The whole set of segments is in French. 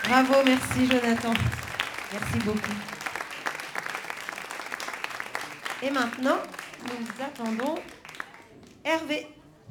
Bravo, merci Jonathan. Merci beaucoup. Et maintenant, nous attendons Hervé.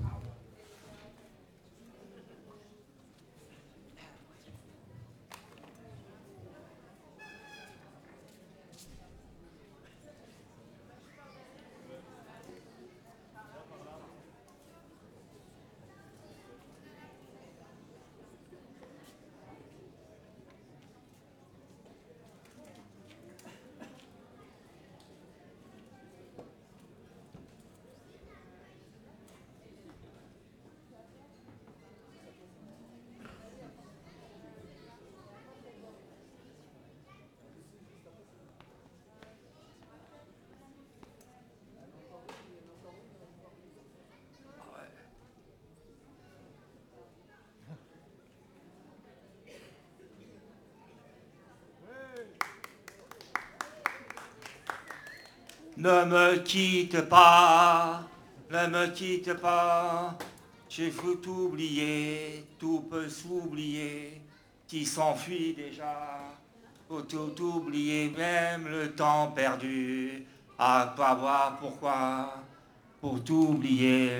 Ne me quitte pas, ne me quitte pas. J'ai faut t'oublier, tout peut s'oublier. Qui s'enfuit déjà, faut tout oublier, même le temps perdu. À pas voir pourquoi, pour t'oublier,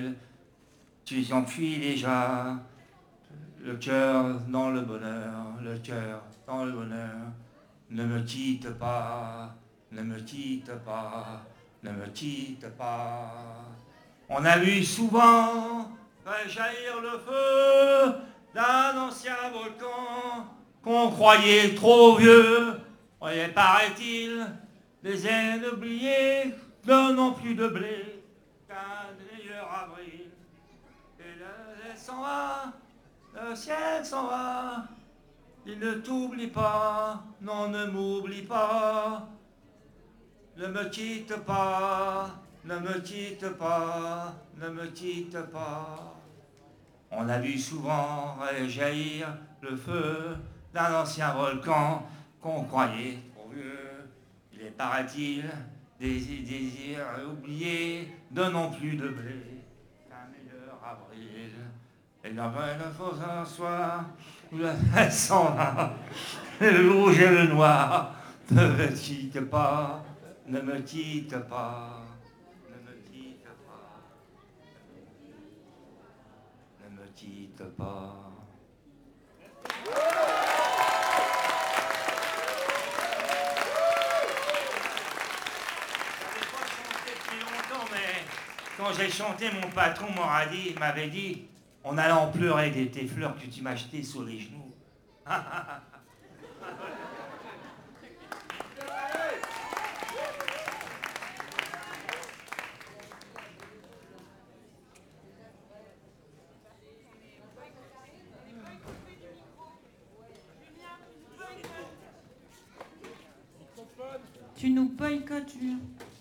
tu s'enfuis déjà. Le cœur dans le bonheur, le cœur dans le bonheur. Ne me quitte pas, ne me quitte pas, ne me quitte pas. On a vu souvent jaillir le feu d'un ancien volcan qu'on croyait trop vieux. Et paraît-il, les ailes oubliées n'ont plus de blé qu'un meilleur avril. Et le ciel s'en va, le ciel s'en va. Il ne t'oublie pas, non ne m'oublie pas. Ne me quitte pas, ne me quitte pas, ne me quitte pas. On a vu souvent jaillir le feu d'un ancien volcan qu'on croyait trop vieux. Il est, paraît-il, des désirs oubliés ne n'ont plus de blé qu'un meilleur avril. Et la le faux un soir où la fête s'en va, le rouge et le noir, ne me quitte pas, ne me quitte pas, ne me quitte pas, ne me quitte pas. J'avais pas chanté depuis longtemps, mais quand j'ai chanté, mon patron m'avait dit, on allait en pleurer tes fleurs que tu m'as achetées sur les genoux. Tu nous boycottes, Julien.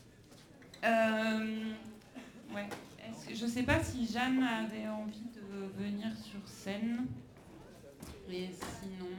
Ouais. Je sais pas si Jeanne avait envie de venir sur scène. Et sinon...